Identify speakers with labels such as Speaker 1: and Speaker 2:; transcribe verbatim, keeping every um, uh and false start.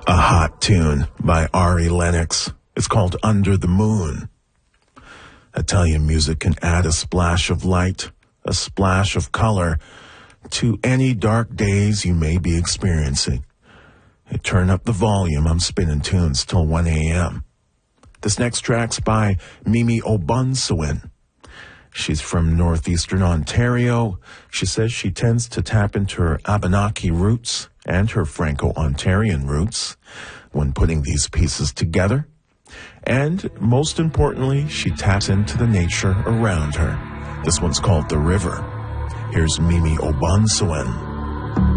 Speaker 1: A hot tune by Ari Lennox. It's called Under the Moon. Italian music can add a splash of light, a splash of color to any dark days you may be experiencing. Hey, turn up the volume. I'm spinning tunes till one a.m. This next track's by Mimi Obunsewin. She's from northeastern Ontario. She says she tends to tap into her Abenaki roots and her Franco-Ontarian roots when putting these pieces together. And most importantly, she taps into the nature around her. This one's called The River. Here's Mimi Obunsewin.